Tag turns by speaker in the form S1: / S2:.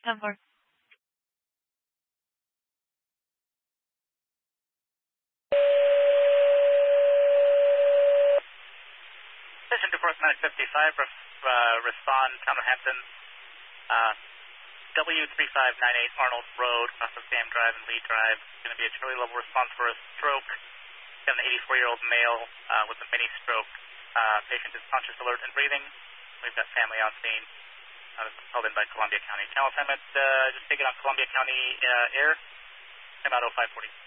S1: 10-4.
S2: Station 24955, respond, Hampton, W3598 Arnold Road, across of Sam Drive and Lee Drive. It's going to be a Charlie level response for a stroke. Got an 84-year-old male with a mini stroke. Patient is conscious, alert, and breathing. We've got family on scene. Called in by Columbia County. Channel assignment, just take it on Columbia County Air. Time out 0540.